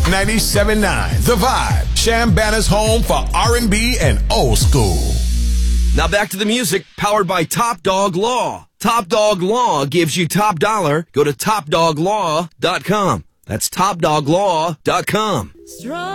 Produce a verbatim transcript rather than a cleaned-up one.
ninety-seven point nine The Vibe, Shambana's home for R and B and old school. Now back to the music, powered by Top Dog Law. Top Dog Law gives you top dollar. Go to top dog law dot com. That's top dog law dot com. Strong.